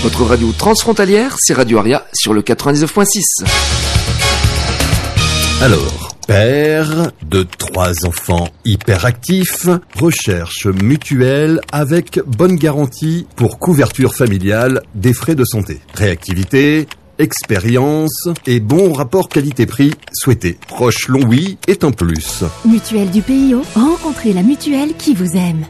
Votre radio transfrontalière, c'est Radio Aria sur le 99.6. Alors, père de 3 enfants hyperactifs, recherche mutuelle avec bonne garantie pour couverture familiale des frais de santé. Réactivité, expérience et bon rapport qualité-prix souhaité. Roche Longwy est un plus. Mutuelle du PIO, rencontrez la mutuelle qui vous aime.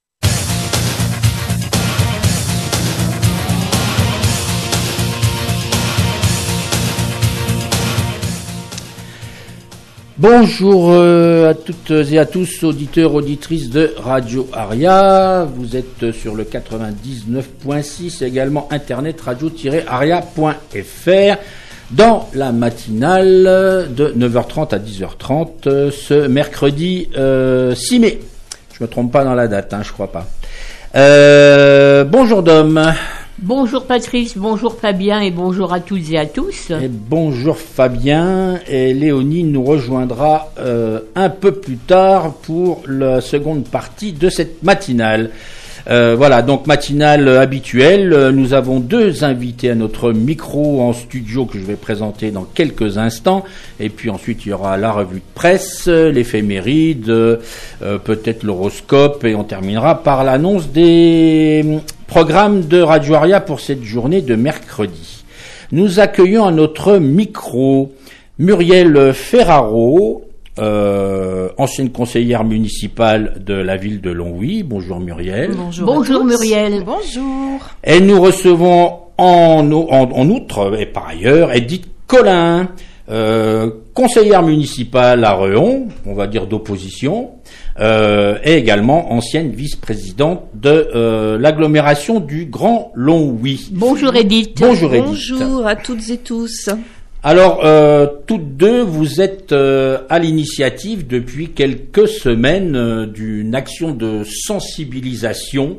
Bonjour à toutes et à tous, auditeurs, auditrices de Radio Aria. Vous êtes sur le 99.6, également internet radio-aria.fr. Dans la matinale de 9h30 à 10h30, ce mercredi 6 mai. Je me trompe pas dans la date, je crois pas. Bonjour Dom. Bonjour Patrice, bonjour Fabien et bonjour à toutes et à tous. Et bonjour Fabien, et Léonie nous rejoindra un peu plus tard pour la seconde partie de cette matinale. Voilà, donc matinale habituelle. Nous avons 2 invités à notre micro en studio que je vais présenter dans quelques instants. Et puis ensuite, il y aura la revue de presse, l'éphéméride, peut-être l'horoscope. Et on terminera par l'annonce des programmes de Radio Aria pour cette journée de mercredi. Nous accueillons à notre micro Muriel Ferraro, ancienne conseillère municipale de la ville de Longwy. Bonjour Muriel. Bonjour Muriel. Bonjour. Et nous recevons en outre, et par ailleurs, Edith Collin, conseillère municipale à Reon, on va dire d'opposition, et également ancienne vice-présidente de l'agglomération du Grand Longwy. Bonjour Edith. Bonjour Edith. Bonjour à toutes et tous. Alors, toutes deux, vous êtes à l'initiative depuis quelques semaines d'une action de sensibilisation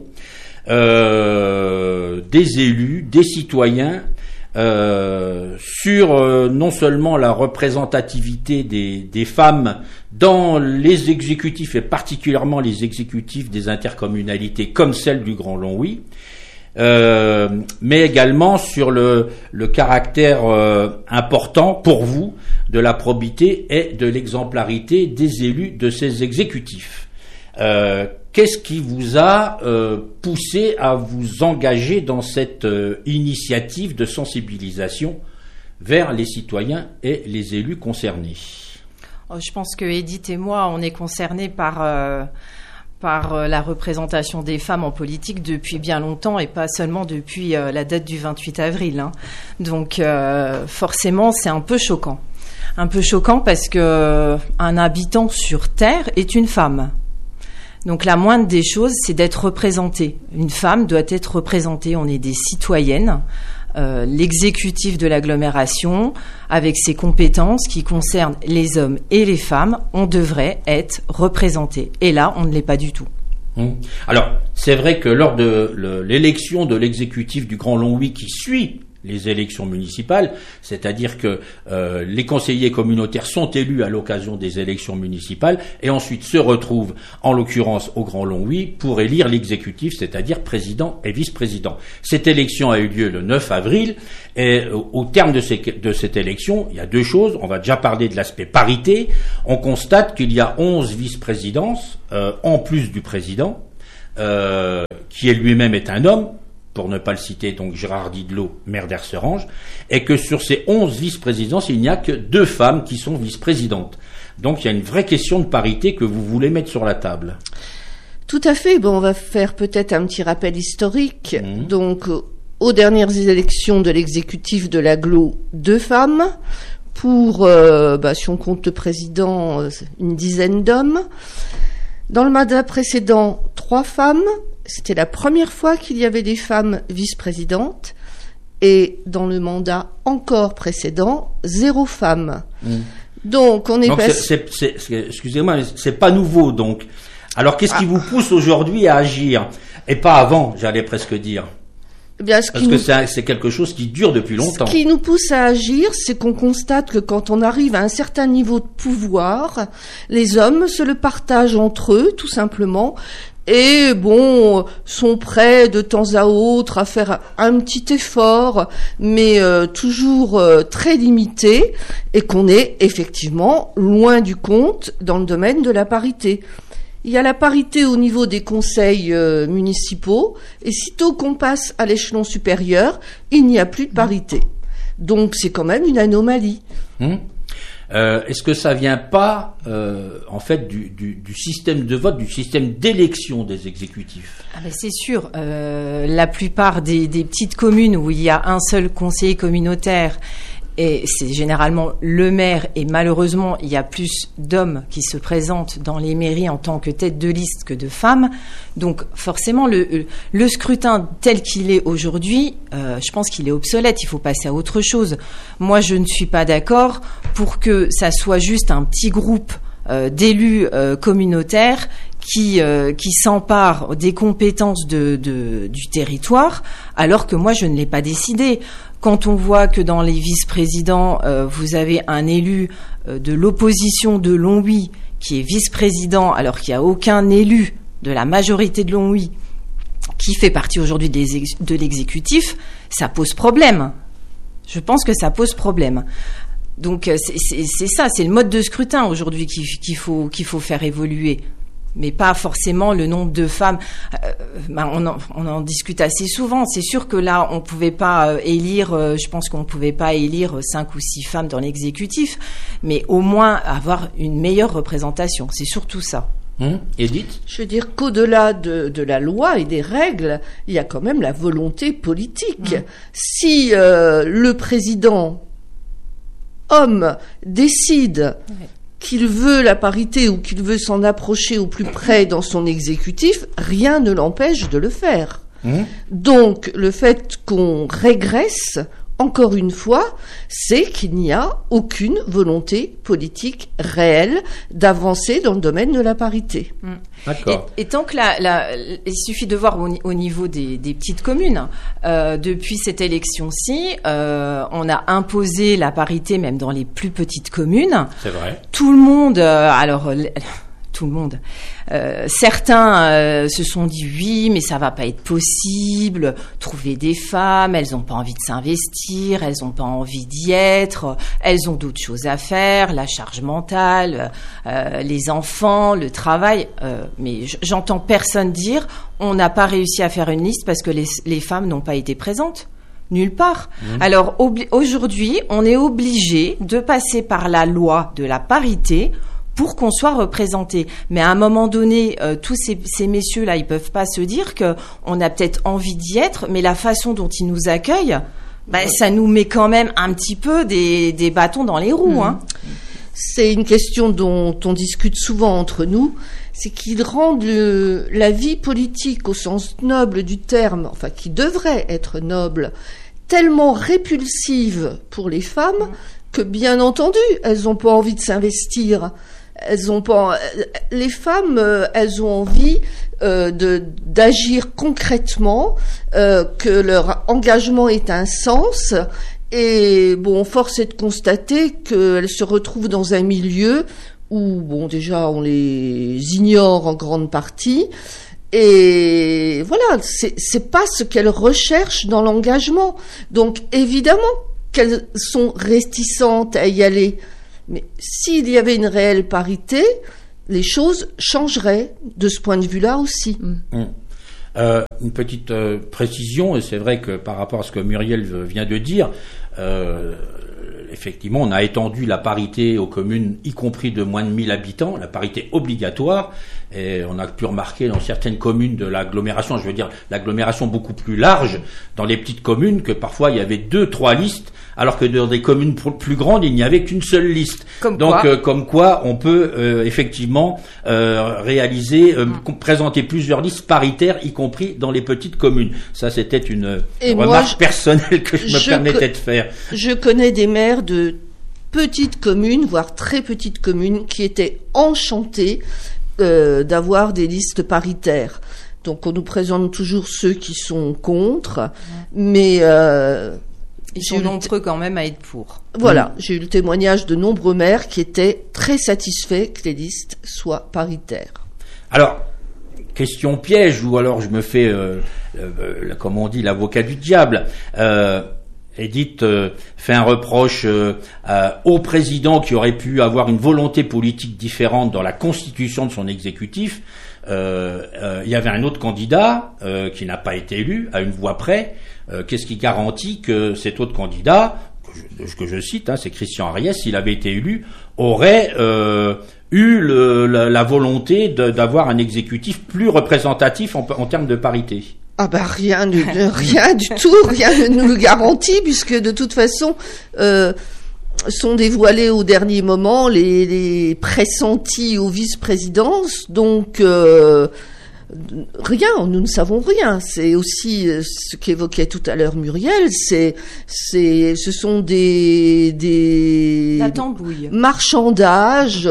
des élus, des citoyens, sur non seulement la représentativité des femmes dans les exécutifs, et particulièrement les exécutifs des intercommunalités comme celle du Grand Longwy, mais également sur le caractère important pour vous de la probité et de l'exemplarité des élus de ces exécutifs. Qu'est-ce qui vous a poussé à vous engager dans cette initiative de sensibilisation vers les citoyens et les élus concernés? Je pense que Edith et moi, on est concernés par la représentation des femmes en politique depuis bien longtemps et pas seulement depuis la date du 28 avril. Donc forcément, c'est un peu choquant. Un peu choquant parce que un habitant sur Terre est une femme. Donc la moindre des choses, c'est d'être représentée. Une femme doit être représentée. On est des citoyennes. L'exécutif de l'agglomération, avec ses compétences qui concernent les hommes et les femmes, on devrait être représenté. Et là, on ne l'est pas du tout. Alors, c'est vrai que lors de l'élection de l'exécutif du Grand Longwy qui suit les élections municipales, c'est-à-dire que les conseillers communautaires sont élus à l'occasion des élections municipales et ensuite se retrouvent, en l'occurrence au Grand Longwy, pour élire l'exécutif, c'est-à-dire président et vice-président. Cette élection a eu lieu le 9 avril et au terme de cette élection, il y a 2 choses. On va déjà parler de l'aspect parité. On constate qu'il y a 11 vice-présidences, en plus du président, qui lui-même est un homme, pour ne pas le citer, donc Gérard Didlot, maire d'Erserange, et que sur ces 11 vice-présidences, il n'y a que 2 femmes qui sont vice-présidentes. Donc il y a une vraie question de parité que vous voulez mettre sur la table. Tout à fait. Bon, on va faire peut-être un petit rappel historique. Donc, aux dernières élections de l'exécutif de l'agglo, 2 femmes. Pour, si on compte le président, une dizaine d'hommes. Dans le mandat précédent, 3 femmes. C'était la première fois qu'il y avait des femmes vice-présidentes. Et dans le mandat encore précédent, 0 femmes. Donc, on est passé... Excusez-moi, mais c'est pas nouveau, donc. Alors, qu'est-ce qui vous pousse aujourd'hui à agir? Et pas avant, j'allais presque dire. Parce que c'est quelque chose qui dure depuis longtemps. Ce qui nous pousse à agir, c'est qu'on constate que quand on arrive à un certain niveau de pouvoir, les hommes se le partagent entre eux, tout simplement, et sont prêts de temps à autre à faire un petit effort, mais toujours très limité, et qu'on est effectivement loin du compte dans le domaine de la parité. Il y a la parité au niveau des conseils municipaux, et sitôt qu'on passe à l'échelon supérieur, il n'y a plus de parité. Donc c'est quand même une anomalie. Est-ce que ça vient pas en fait du système de vote, du système d'élection des exécutifs? C'est sûr. La plupart des petites communes où il y a un seul conseiller communautaire, et c'est généralement le maire, et malheureusement il y a plus d'hommes qui se présentent dans les mairies en tant que tête de liste que de femmes. Donc forcément le scrutin tel qu'il est aujourd'hui, je pense qu'il est obsolète, il faut passer à autre chose. Moi je ne suis pas d'accord pour que ça soit juste un petit groupe d'élus communautaires qui s'emparent des compétences du territoire, alors que moi je ne l'ai pas décidé. Quand on voit que dans les vice-présidents, vous avez un élu de l'opposition de Longwy qui est vice-président, alors qu'il n'y a aucun élu de la majorité de Longwy qui fait partie aujourd'hui de l'exécutif, ça pose problème. Je pense que ça pose problème. Donc c'est ça, c'est le mode de scrutin aujourd'hui qu'il faut faire évoluer. Mais pas forcément le nombre de femmes. On en discute assez souvent. C'est sûr que là, on pouvait pas élire. Je pense qu'on pouvait pas élire 5 ou 6 femmes dans l'exécutif, mais au moins avoir une meilleure représentation. C'est surtout ça. Edith ? Je veux dire qu'au-delà de la loi et des règles, il y a quand même la volonté politique. Si le président homme décide qu'il veut la parité ou qu'il veut s'en approcher au plus près dans son exécutif, rien ne l'empêche de le faire. Donc, le fait qu'on régresse, encore une fois, c'est qu'il n'y a aucune volonté politique réelle d'avancer dans le domaine de la parité. D'accord. Et tant que il suffit de voir au niveau des petites communes, depuis cette élection-ci, on a imposé la parité même dans les plus petites communes. C'est vrai. Tout le monde, certains se sont dit oui, mais ça va pas être possible. Trouver des femmes, elles ont pas envie de s'investir, elles ont pas envie d'y être, elles ont d'autres choses à faire, la charge mentale, les enfants, le travail. Mais j'entends personne dire on n'a pas réussi à faire une liste parce que les femmes n'ont pas été présentes. Nulle part. Alors aujourd'hui, on est obligé de passer par la loi de la parité pour qu'on soit représenté. Mais à un moment donné, tous ces messieurs-là, ils peuvent pas se dire qu'on a peut-être envie d'y être, mais la façon dont ils nous accueillent, ça nous met quand même un petit peu des bâtons dans les roues. C'est une question dont on discute souvent entre nous, c'est qu'ils rendent la vie politique au sens noble du terme, enfin qui devrait être noble, tellement répulsive pour les femmes que bien entendu, elles n'ont pas envie de s'investir. Les femmes, elles ont envie d'agir concrètement, que leur engagement ait un sens. Et force est de constater qu'elles se retrouvent dans un milieu où, déjà, on les ignore en grande partie. Et voilà, c'est pas ce qu'elles recherchent dans l'engagement. Donc, évidemment qu'elles sont réticentes à y aller. Mais s'il y avait une réelle parité, les choses changeraient de ce point de vue-là aussi. Une petite précision, et c'est vrai que par rapport à ce que Muriel vient de dire, effectivement, on a étendu la parité aux communes, y compris de moins de 1000 habitants, la parité obligatoire, et on a pu remarquer dans certaines communes de l'agglomération, je veux dire l'agglomération beaucoup plus large, dans les petites communes, que parfois il y avait 2-3 listes, alors que dans des communes plus grandes, il n'y avait qu'une seule liste. Comme quoi, on peut effectivement présenter plusieurs listes paritaires, y compris dans les petites communes. Ça, c'était une remarque personnelle que je me permettais de faire. Je connais des maires de petites communes, voire très petites communes, qui étaient enchantés d'avoir des listes paritaires. Donc on nous présente toujours ceux qui sont contre, mais ils sont nombreux quand même à être pour. Voilà, j'ai eu le témoignage de nombreux maires qui étaient très satisfaits que les listes soient paritaires. Alors, question piège, ou alors je me fais, comme on dit, l'avocat du diable. Edith fait un reproche au président qui aurait pu avoir une volonté politique différente dans la constitution de son exécutif. Il y avait un autre candidat qui n'a pas été élu, à une voix près. Qu'est-ce qui garantit que cet autre candidat, que je cite, c'est Christian Ariès, s'il avait été élu, aurait eu la volonté d'avoir un exécutif plus représentatif en termes de parité? Ah bah rien du tout, rien ne nous le garantit, puisque de toute façon sont dévoilés au dernier moment les pressentis aux vice-présidences, donc rien, nous ne savons rien. C'est aussi ce qu'évoquait tout à l'heure Muriel, ce sont des la tambouille, marchandages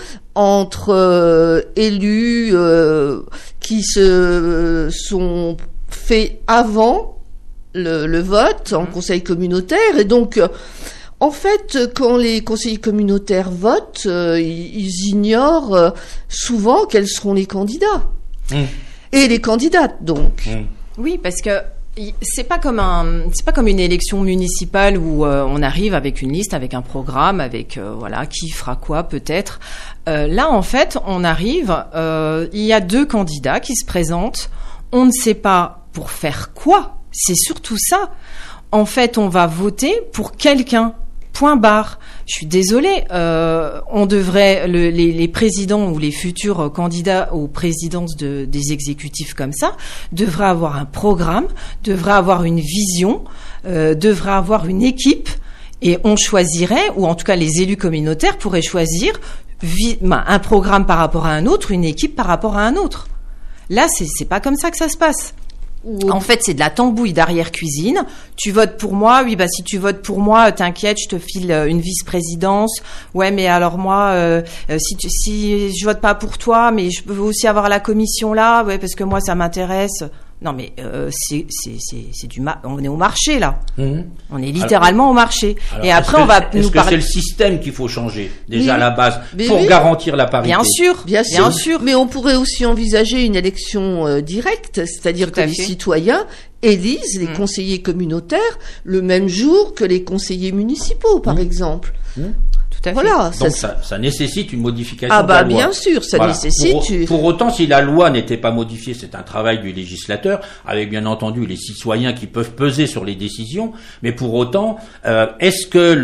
entre élus qui se sont faits avant le vote en conseil communautaire, et donc en fait, quand les conseillers communautaires votent, ils ignorent souvent quels seront les candidats. Et les candidates, donc. Oui, parce que c'est pas comme une élection municipale où on arrive avec une liste, avec un programme, avec qui fera quoi peut-être. Là, en fait, on arrive, il y a 2 candidats qui se présentent. On ne sait pas pour faire quoi. C'est surtout ça. En fait, on va voter pour quelqu'un. Point barre. Je suis désolée. On devrait les présidents ou les futurs candidats aux présidences des exécutifs comme ça devraient avoir un programme, devraient avoir une vision, devraient avoir une équipe, et on choisirait, ou en tout cas les élus communautaires pourraient choisir un programme par rapport à un autre, une équipe par rapport à un autre. Là, c'est pas comme ça que ça se passe. En fait, c'est de la tambouille d'arrière-cuisine. Tu votes pour moi, oui, si tu votes pour moi, t'inquiète, je te file une vice-présidence. Ouais, mais alors moi, si je vote pas pour toi, mais je peux aussi avoir la commission là, ouais, parce que moi ça m'intéresse. Non, mais c'est on est au marché là. On est littéralement au marché. Alors, et après, on va nous parler. Est-ce que c'est le système qu'il faut changer déjà à la base pour oui. garantir la parité? Bien sûr. Mais on pourrait aussi envisager une élection directe, c'est-à-dire que les citoyens élisent les conseillers communautaires le même jour que les conseillers municipaux, par exemple. Voilà, donc ça nécessite une modification de la loi. Bien sûr, ça nécessite. Pour autant, si la loi n'était pas modifiée, c'est un travail du législateur, avec bien entendu les citoyens qui peuvent peser sur les décisions. Mais pour autant, est-ce que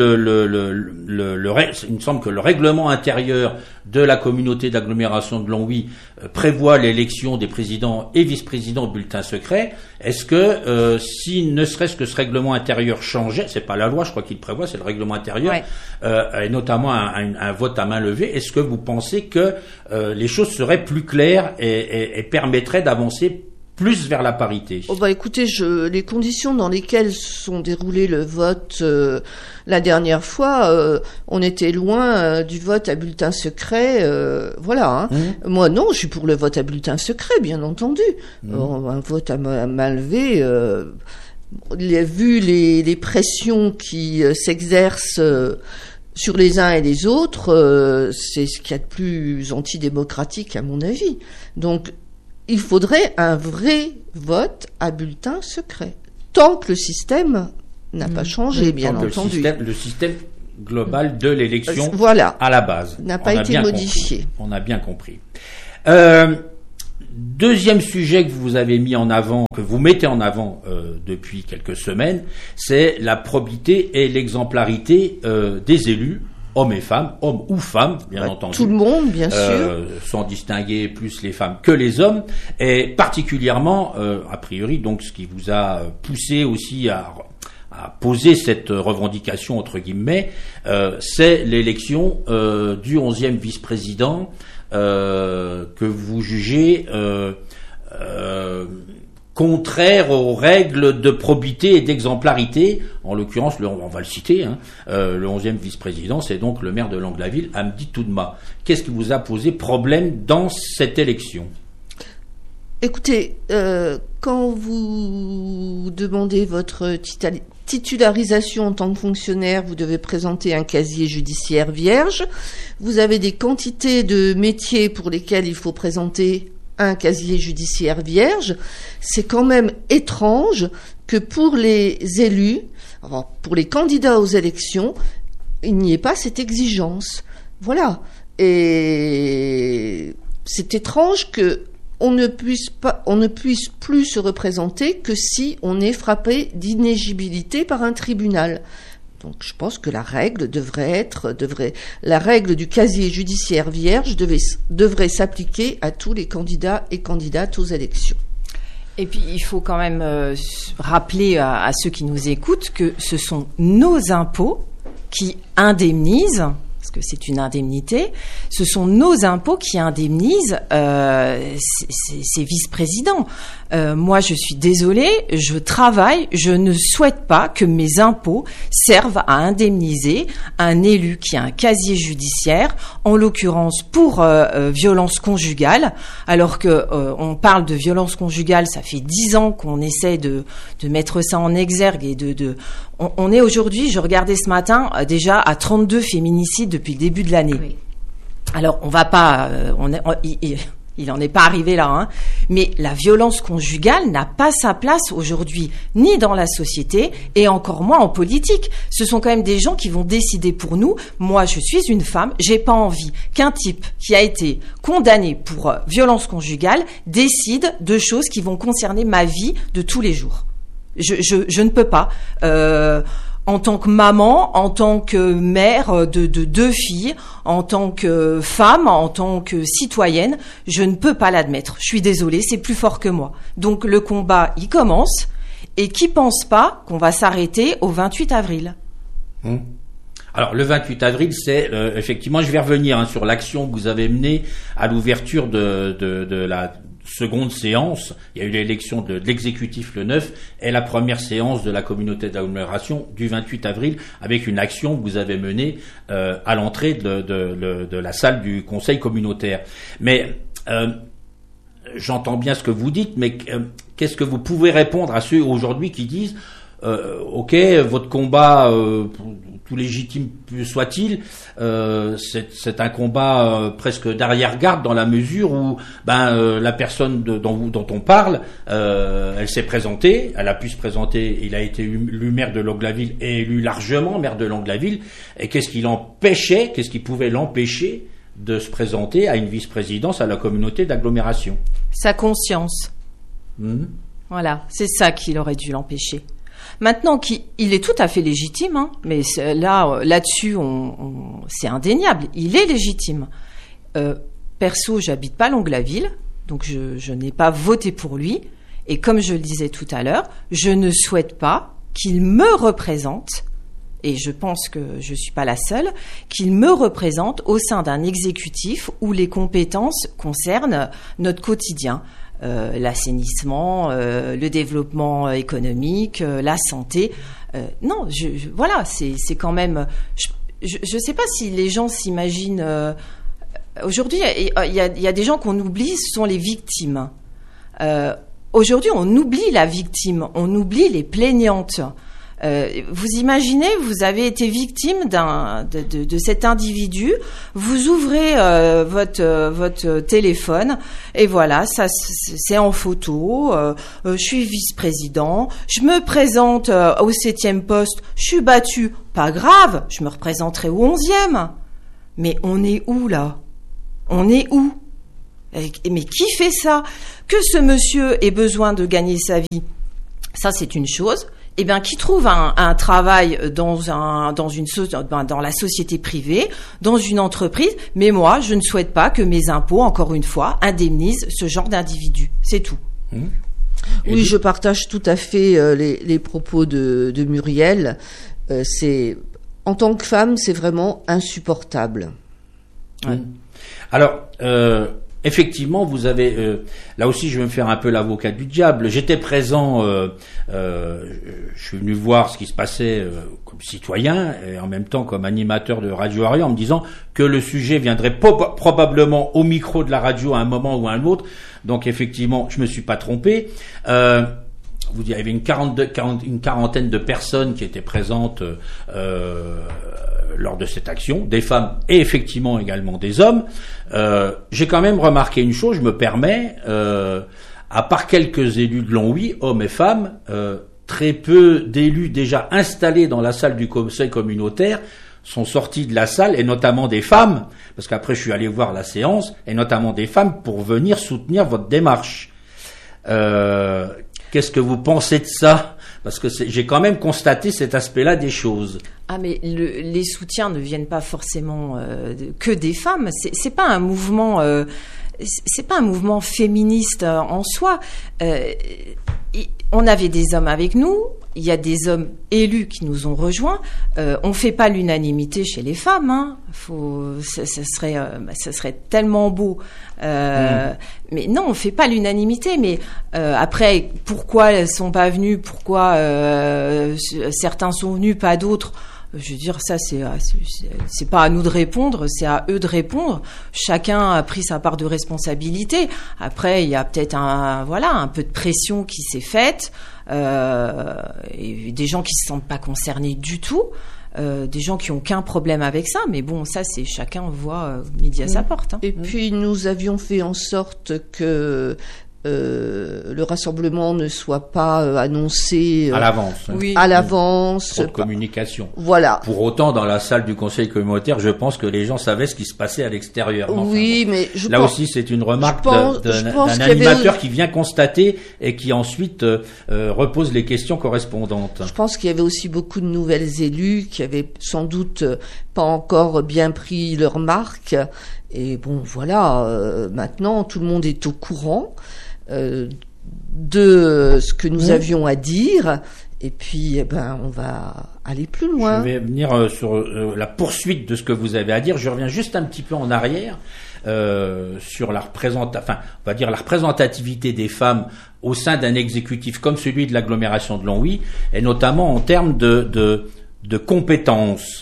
il me semble que le règlement intérieur de la communauté d'agglomération de Longwy prévoit l'élection des présidents et vice-présidents au bulletin secret. Est-ce que si ne serait-ce que ce règlement intérieur changeait, c'est pas la loi, je crois qu'il prévoit, c'est le règlement intérieur, et notamment un vote à main levée, est-ce que vous pensez que les choses seraient plus claires et permettraient d'avancer plus vers la parité? Écoutez, les conditions dans lesquelles sont déroulés le vote la dernière fois, on était loin du vote à bulletin secret. Moi, non, je suis pour le vote à bulletin secret, bien entendu. Un vote à main levée, vu les pressions qui s'exercent sur les uns et les autres, c'est ce qu'il y a de plus antidémocratique à mon avis. Donc, il faudrait un vrai vote à bulletin secret, tant que le système n'a pas changé, bien entendu. Le système global de l'élection à la base n'a pas été modifié. On a bien compris. Deuxième sujet que vous avez mis en avant, que vous mettez en avant depuis quelques semaines, c'est la probité et l'exemplarité des élus, hommes et femmes, hommes ou femmes, bien entendu. Tout le monde, bien sûr. Sans distinguer plus les femmes que les hommes, et particulièrement, a priori, donc ce qui vous a poussé aussi à poser cette revendication entre guillemets, c'est l'élection du 11e vice-président que vous jugez contraire aux règles de probité et d'exemplarité. En l'occurrence, on va le citer, le 11e vice-président, c'est donc le maire de Langue-la-Ville, Hamdi Toudma. Qu'est-ce qui vous a posé problème dans cette élection ? Écoutez, quand vous demandez votre titularisation en tant que fonctionnaire, vous devez présenter un casier judiciaire vierge. Vous avez des quantités de métiers pour lesquels il faut présenter un casier judiciaire vierge. C'est quand même étrange que pour les élus, pour les candidats aux élections, il n'y ait pas cette exigence. Voilà. Et c'est étrange que on ne puisse plus se représenter que si on est frappé d'inéligibilité par un tribunal. Donc je pense que la règle la règle du casier judiciaire vierge devrait s'appliquer à tous les candidats et candidates aux élections. Et puis il faut quand même rappeler à ceux qui nous écoutent que ce sont nos impôts qui indemnisent, parce que c'est une indemnité, ce sont nos impôts qui indemnisent ces vice-présidents. Moi, je suis désolée, je travaille, je ne souhaite pas que mes impôts servent à indemniser un élu qui a un casier judiciaire, en l'occurrence pour violence conjugale, alors que on parle de violence conjugale, ça fait 10 ans qu'on essaie de mettre ça en exergue et on est aujourd'hui, je regardais ce matin, déjà à 32 féminicides depuis le début de l'année. Oui. Alors, on va pas, il n'en est pas arrivé là, hein, mais la violence conjugale n'a pas sa place aujourd'hui, ni dans la société, et encore moins en politique. Ce sont quand même des gens qui vont décider pour nous. Moi, je suis une femme, j'ai pas envie qu'un type qui a été condamné pour violence conjugale décide de choses qui vont concerner ma vie de tous les jours. Je ne peux pas. En tant que maman, en tant que mère de 2 filles, en tant que femme, en tant que citoyenne, je ne peux pas l'admettre. Je suis désolée, c'est plus fort que moi. Donc le combat, il commence. Et qui pense pas qu'on va s'arrêter au 28 avril ? Alors le 28 avril, c'est effectivement, je vais revenir sur l'action que vous avez menée à l'ouverture de la seconde séance. Il y a eu l'élection de l'exécutif le 9 et la première séance de la communauté d'agglomération du 28 avril avec une action que vous avez menée à l'entrée de la salle du conseil communautaire. Mais j'entends bien ce que vous dites, mais qu'est-ce que vous pouvez répondre à ceux aujourd'hui qui disent ok, votre combat, tout légitime soit-il, c'est un combat presque d'arrière-garde dans la mesure où la personne dont on parle, elle s'est présentée, elle a pu se présenter, il a été élu maire de Longlaville et élu largement maire de Longlaville, et qu'est-ce qui pouvait l'empêcher de se présenter à une vice-présidence à la communauté d'agglomération ? Sa conscience. Voilà, c'est ça qui aurait dû l'empêcher. Maintenant, il est tout à fait légitime, hein, mais là-dessus, c'est indéniable. Il est légitime. Perso, j'habite pas Longlaville, donc je n'ai pas voté pour lui. Et comme je le disais tout à l'heure, je ne souhaite pas qu'il me représente, et je pense que je suis pas la seule, qu'il me représente au sein d'un exécutif où les compétences concernent notre quotidien. L'assainissement, le développement économique, la santé. Non, voilà, c'est quand même. Je sais pas si les gens s'imaginent. Aujourd'hui, il y a des gens qu'on oublie, ce sont les victimes. Aujourd'hui, on oublie la victime, on oublie les plaignantes. Vous imaginez, vous avez été victime de cet individu, vous ouvrez votre téléphone et voilà, ça c'est en photo, je suis vice-président, je me présente au 7e poste, je suis battu, pas grave, je me représenterai au 11e. Mais on est où là ? On est où ? Mais qui fait ça ? Que ce monsieur ait besoin de gagner sa vie, ça c'est une chose. Eh bien, qui trouve un travail dans la société privée, dans une entreprise, mais moi, je ne souhaite pas que mes impôts, encore une fois, indemnisent ce genre d'individu. C'est tout. Oui, je partage tout à fait les propos de Muriel. En tant que femme, c'est vraiment insupportable. Alors, effectivement, vous avez là aussi, je vais me faire un peu l'avocat du diable. J'étais présent, je suis venu voir ce qui se passait comme citoyen et en même temps comme animateur de Radio Aria, en me disant que le sujet viendrait probablement au micro de la radio à un moment ou à un autre. Donc effectivement, je me suis pas trompé. Il y avait une quarantaine de personnes qui étaient présentes lors de cette action, des femmes et effectivement également des hommes. J'ai quand même remarqué une chose, je me permets, à part quelques élus de Longwy, hommes et femmes, très peu d'élus déjà installés dans la salle du conseil communautaire sont sortis de la salle, et notamment des femmes, parce qu'après je suis allé voir la séance, et notamment des femmes pour venir soutenir votre démarche. Qu'est-ce que vous pensez de ça ? Parce que j'ai quand même constaté cet aspect-là des choses. Ah, mais les soutiens ne viennent pas forcément que des femmes. C'est pas un mouvement. C'est pas un mouvement féministe en soi. On avait des hommes avec nous. Il y a des hommes élus qui nous ont rejoints. On fait pas l'unanimité chez les femmes. Hein. Ça serait tellement beau. Mais non, on fait pas l'unanimité. Mais après, pourquoi elles sont pas venues ? Pourquoi certains sont venus, pas d'autres ? Je veux dire, ça, c'est pas à nous de répondre, c'est à eux de répondre. Chacun a pris sa part de responsabilité. Après, il y a peut-être un peu de pression qui s'est faite, et des gens qui se sentent pas concernés du tout, des gens qui ont qu'un problème avec ça. Mais bon, ça, c'est chacun voit midi à sa porte. Hein. Et puis, nous avions fait en sorte que le rassemblement ne soit pas annoncé à l'avance. Oui. À l'avance. Trop de communication. Voilà. Pour autant, dans la salle du conseil communautaire, je pense que les gens savaient ce qui se passait à l'extérieur. Oui, mais là aussi, c'est une remarque d'un animateur qui vient constater et qui ensuite repose les questions correspondantes. Je pense qu'il y avait aussi beaucoup de nouvelles élus qui avaient sans doute pas encore bien pris leur marque. Et bon, voilà, maintenant, tout le monde est au courant de ce que nous avions à dire, et puis on va aller plus loin. Je vais venir sur la poursuite de ce que vous avez à dire. Je reviens juste un petit peu en arrière sur la représentativité des femmes au sein d'un exécutif comme celui de l'agglomération de Longwy, et notamment en termes de compétences.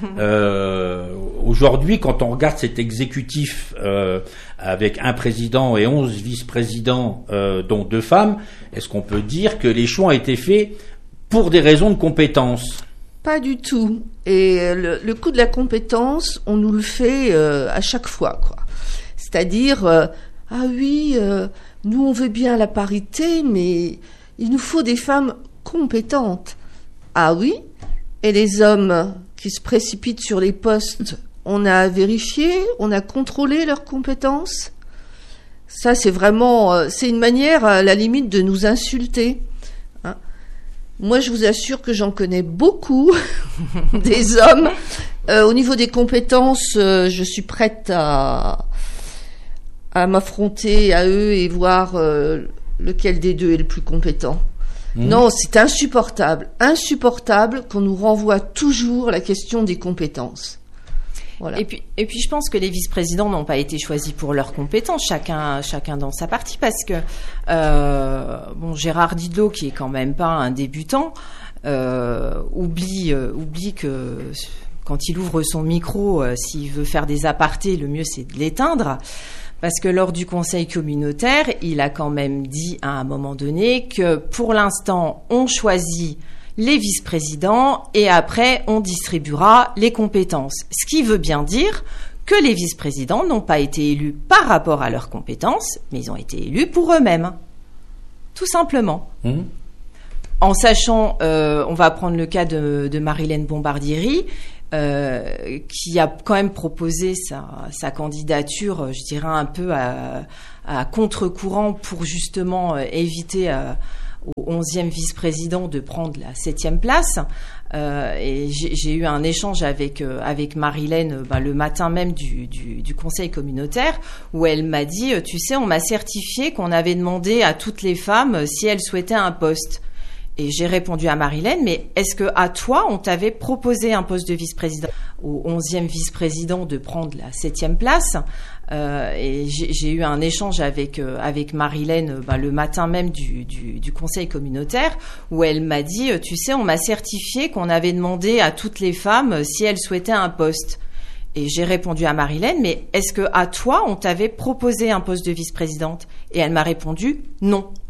Aujourd'hui, quand on regarde cet exécutif avec un président et 11 vice-présidents, dont 2 femmes, est-ce qu'on peut dire que les choix ont été faits pour des raisons de compétence ? Pas du tout. Et le coup de la compétence, on nous le fait à chaque fois, quoi. C'est-à-dire, ah oui, nous on veut bien la parité, mais il nous faut des femmes compétentes. Ah oui ? Et les hommes qui se précipitent sur les postes, on a vérifié, on a contrôlé leurs compétences. Ça, c'est vraiment, c'est une manière, à la limite, de nous insulter. Hein. Moi, je vous assure que j'en connais beaucoup, des hommes. Au niveau des compétences, je suis prête à m'affronter à eux et voir lequel des deux est le plus compétent. Non, c'est insupportable qu'on nous renvoie toujours la question des compétences. Voilà. Et puis, je pense que les vice-présidents n'ont pas été choisis pour leurs compétences, chacun dans sa partie, parce que Gérard Didlot, qui est quand même pas un débutant, oublie que quand il ouvre son micro, s'il veut faire des apartés, le mieux c'est de l'éteindre. Parce que lors du conseil communautaire, il a quand même dit à un moment donné que pour l'instant, on choisit les vice-présidents et après, on distribuera les compétences. Ce qui veut bien dire que les vice-présidents n'ont pas été élus par rapport à leurs compétences, mais ils ont été élus pour eux-mêmes. Tout simplement. En sachant, on va prendre le cas de Marilène Bombardieri, qui a quand même proposé sa candidature, je dirais un peu à contre-courant pour justement éviter au 11e vice-président de prendre la 7e place. Et j'ai eu un échange avec Marilène le matin même du conseil communautaire, où elle m'a dit, tu sais, on m'a certifié qu'on avait demandé à toutes les femmes si elles souhaitaient un poste. Et j'ai répondu à Marilène, mais est-ce que à toi, on t'avait proposé un poste de vice-président, au 11e vice-président de prendre la 7e place? Et j'ai eu un échange avec Marilène le matin même du conseil communautaire, où elle m'a dit, tu sais, on m'a certifié qu'on avait demandé à toutes les femmes si elles souhaitaient un poste. Et j'ai répondu à Marilène, mais est-ce que à toi, on t'avait proposé un poste de vice-présidente? Et elle m'a répondu, non.